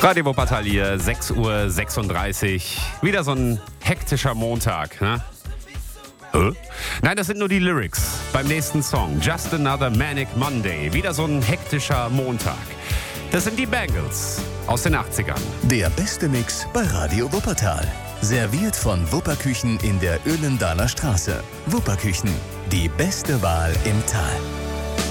Radio Wuppertal hier, 6:36 Uhr. Wieder so ein hektischer Montag, ne? Nein, das sind nur die Lyrics beim nächsten Song. Just Another Manic Monday. Wieder so ein hektischer Montag. Das sind die Bangles aus den 80ern. Der beste Mix bei Radio Wuppertal. Serviert von Wupperküchen in der Öhlendaler Straße. Wupperküchen, die beste Wahl im Tal.